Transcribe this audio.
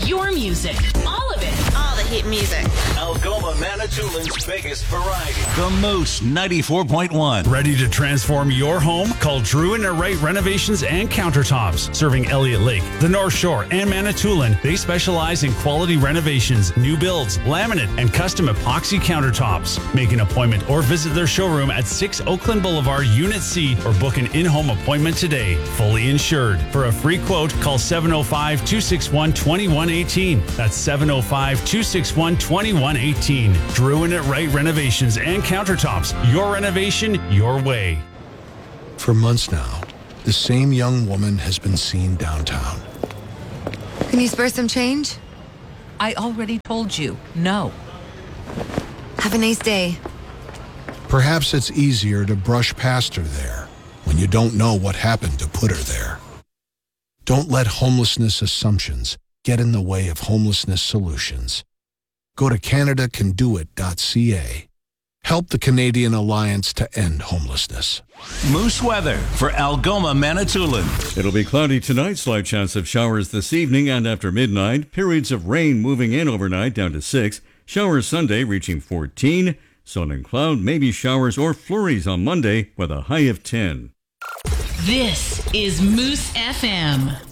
Your music. All of it. All the hit music. Algoma Manitoulin's biggest variety. The Moose 94.1. Ready to transform your home? Call Drew and Wright Renovations and Countertops. Serving Elliott Lake, the North Shore, and Manitoulin. They specialize in quality renovations, new builds, laminate, and custom epoxy countertops. Make an appointment or visit their showroom at 6 Oakland Boulevard, Unit C, or book an in-home appointment today. Fully insured. For a free quote, call 705-261-2118. That's 705-261-2118. Drew and Wright Renovations and Countertops. Your renovation, your way. For months now, the same young woman has been seen downtown. Can you spare some change? I already told you, no. Have a nice day. Perhaps it's easier to brush past her there when you don't know what happened to put her there. Don't let homelessness assumptions get in the way of homelessness solutions. Go to CanadaCanDoIt.ca. Help the Canadian Alliance to End Homelessness. Moose weather for Algoma Manitoulin. It'll be cloudy tonight, slight chance of showers this evening and after midnight. Periods of rain moving in overnight down to 6. Showers Sunday reaching 14. Sun and cloud, maybe showers or flurries on Monday with a high of 10. This is Moose FM.